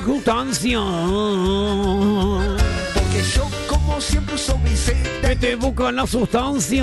sustancia. Porque yo como siempre uso mi seda. Que te buscan la sustancia.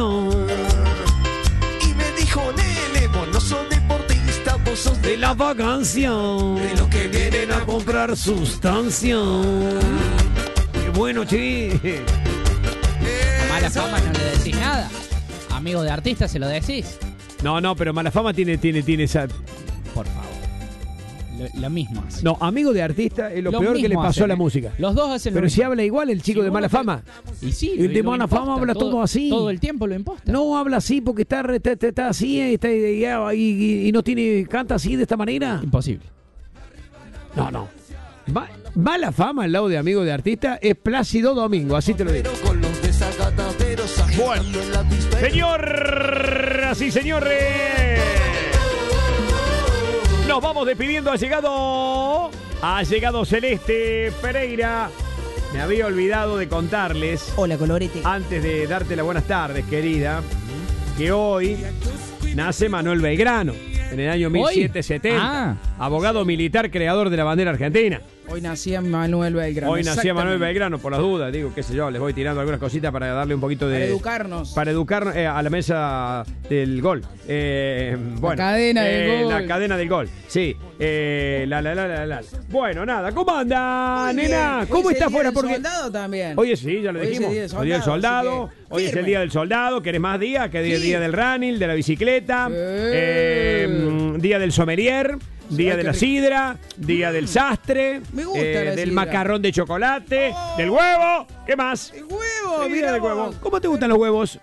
Y me dijo, nene, vos no sos deportista, vos sos De la vacancia. de los que vienen a comprar sustancia. Qué bueno, che. A Mala Fama no le decís nada. Amigo de artista se lo decís. No, pero Mala Fama tiene esa... Por favor. Lo mismo hace. No, amigo de artista es lo Lo peor que le mismo pasó hacen, a la música. Los dos hacen Pero lo si mismo. habla igual el chico Sí, de Mala bueno, Fama. Y sí, El de lo Mala imposta, Fama habla todo así. Todo el tiempo lo imposta. No habla así porque está así y no tiene, canta así de esta manera. Imposible. No. Mala Fama al lado de amigo de artista es Plácido Domingo, así te lo digo. con los desacataderos agitando en la pista. Señoras y señores, nos vamos despidiendo. Ha llegado Celeste Pereira. Me había olvidado de contarles, Hola, colorete. antes de darte las buenas tardes, querida, que hoy nace Manuel Belgrano, en el año 1770. Ah. Abogado militar, creador de la bandera argentina. Hoy nacía Manuel Belgrano. Hoy nacía Manuel exactamente. Belgrano, por las dudas, digo, qué sé yo, les voy tirando algunas cositas para darle un poquito de... Para educarnos. Para educar a la mesa del gol. Bueno, cadena del gol. La cadena del gol, sí. La. Bueno, nada, ¿cómo anda, Muy nena? bien. ¿Cómo Hoy es está el día afuera? del Porque soldado también. hoy es, sí, ya lo Hoy es el dijimos. día del Hoy es el soldado, soldado, así que hoy es el firme. día del soldado. ¿Querés más días? Que Sí. día del running, de la bicicleta, Sí. día del sommelier, día Ay, de qué la rico. sidra, día del sastre, Me gusta la del sidra. macarrón de chocolate, Oh. del huevo. ¿Qué más? ¡El huevo! Sí, Mirá del vos. huevo. ¿Cómo te gustan los huevos?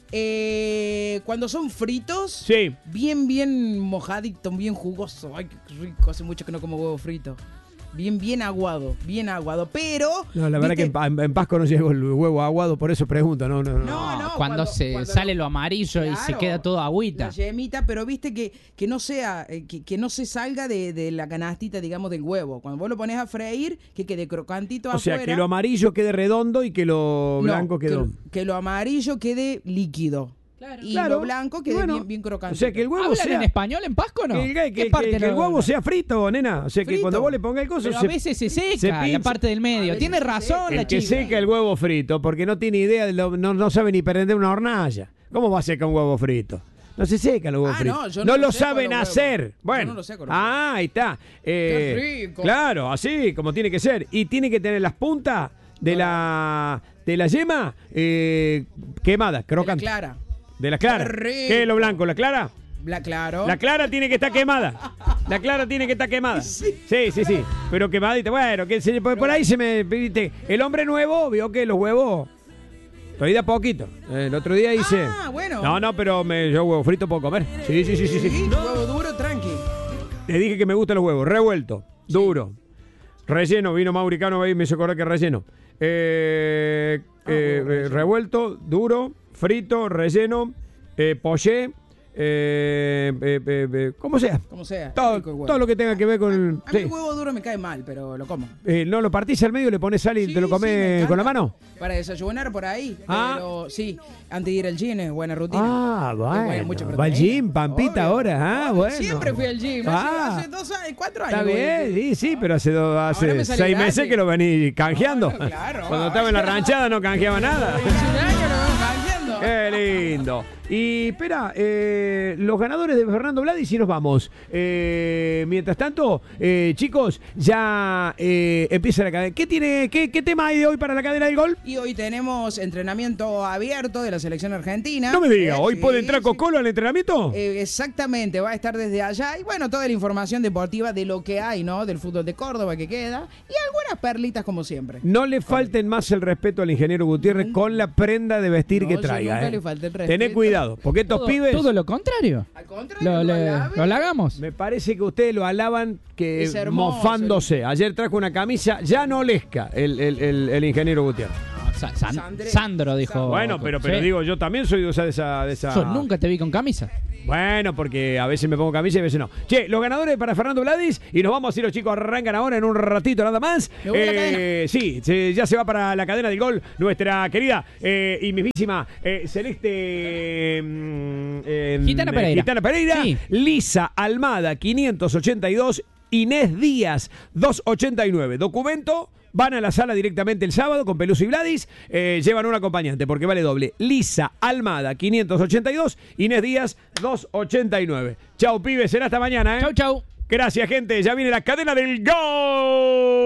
Cuando son fritos, Sí. bien mojaditos, bien jugoso. Ay, qué rico. Hace mucho que no como huevo frito. Bien aguado, pero... No, la verdad ¿viste? que en Pasco no llego el huevo aguado, por eso pregunto. No. No, Cuando sale lo amarillo y se Claro, queda todo agüita. La yemita, pero viste que no sea, que no se salga de la canastita, digamos, del huevo. Cuando vos lo pones a freír, que quede crocantito O sea, afuera. que lo amarillo quede redondo y que lo blanco No, quedó. que lo amarillo quede líquido. Claro. Y Claro. lo blanco quede Bueno, bien crocante. O sea, que el huevo ¿Hablan sea... en español en Pasco o no? Que ¿Qué parte el no- huevo sea frito, nena. O sea, que Frito. cuando vos le pongas el coso... Pero a veces se seca se la pincha. parte del medio. veces Tiene se razón la El que chica. seca el huevo frito, porque no tiene idea, no sabe ni prender una hornalla. ¿Cómo va a secar un huevo frito? No se seca el huevo frito. no, yo no no lo lo seco saben los huevos. hacer. Bueno. Yo no lo seco los huevos. Ahí está. Qué rico. Claro, así como tiene que ser. Y tiene que tener las puntas de la yema quemadas, De la crocantes. clara. De la clara. Qué rico. ¿Qué es lo blanco? ¿La clara? Claro. La clara tiene que estar quemada. La clara tiene que estar quemada. Sí. Pero quemadita. Bueno, por ahí se me... ¿viste? El hombre nuevo vio que los huevos... Estoy de a poquito. El otro día hice... Ah, bueno. No, pero yo huevo frito puedo comer. Sí. Sí, huevo duro, tranqui. Le dije que me gustan los huevos. Revuelto. Duro. Relleno. Vino Mauricano ahí y me hizo acordar que relleno. Relleno. Revuelto, duro, frito, relleno, poché, como sea. Como sea. Todo, rico el huevo. todo lo que tenga que ver con... A mí sí. el huevo duro me cae mal, pero lo como. ¿No lo partís al medio, le pones sal y Sí, te lo sí, me comes encanta. con la mano? Para desayunar por ahí. Ah. Pero sí, antes de ir al gym es buena rutina. Ah, Es buena, bueno. mucha Va al proteína. gym, Pampita, Obvio. ahora. Ah, bueno. Siempre fui al gym. Hace 2 años, 4 años. Está voy. bien, sí, pero hace Ahora me sale 6 meses gratis. que lo venís canjeando. Bueno, claro. Cuando estaba en la ranchada no canjeaba nada. Hace un año lo vamos cambiando. Qué lindo. Y espera, los ganadores de Fernando Vladis y nos vamos. Mientras tanto, chicos, ya empieza la cadena. ¿Qué tema hay de hoy para la cadena del gol? Y hoy tenemos entrenamiento abierto de la selección argentina. No me diga, ¿hoy Sí, puede entrar sí. Cocolo al entrenamiento? Exactamente, va a estar desde allá. Y bueno, toda la información deportiva de lo que hay, ¿no? Del fútbol de Córdoba que queda. Y algunas perlitas como siempre. No le falten más el respeto al ingeniero Gutiérrez con la prenda de vestir No, que yo traiga. nunca le falté el respeto. Tené cuidado, porque estos pibes... Todo lo contrario. Al contrario, Lo halagamos. Me parece que ustedes lo alaban que Es hermoso. mofándose. Ayer trajo una camisa ya no lesca el ingeniero Gutiérrez. Sandro dijo. Bueno, pero Sí. digo, yo también soy de esa... Yo nunca te vi con camisa. Bueno, porque a veces me pongo camisa y a veces no. Che, los ganadores para Fernando Vladis y nos vamos a ir, los chicos arrancan ahora en un ratito nada más. Me voy a la cadena. Sí, ya se va para la cadena del gol nuestra querida y mismísima Celeste Gitana Pereira. Gitana Pereira, Sí. Lisa Almada 582. Inés Díaz, 289. Documento, van a la sala directamente el sábado con Peluso y Gladys, llevan un acompañante porque vale doble. Lisa Almada, 582, Inés Díaz, 289. Chau, pibes, será hasta mañana, ¿eh? Chau, chau. Gracias, gente. Ya viene la cadena del gol.